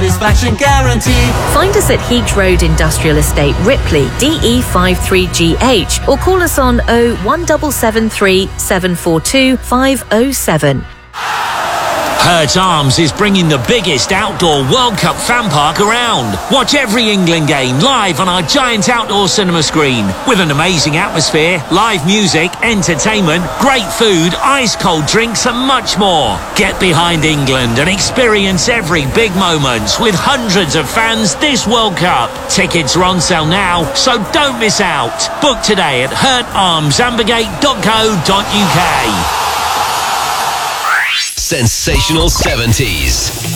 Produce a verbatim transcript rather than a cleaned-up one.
satisfaction guarantee. Find us at Heat Road Industrial Estate, Ripley, D E five three G H, or call us on oh one seven seven three, seven four two, five oh seven. Hurt Arms is bringing the biggest outdoor World Cup fan park around. Watch every England game live on our giant outdoor cinema screen with an amazing atmosphere, live music, entertainment, great food, ice-cold drinks and much more. Get behind England and experience every big moment with hundreds of fans this World Cup. Tickets are on sale now, so don't miss out. Book today at hurt arms ambergate dot co dot uk. Sensational seventies.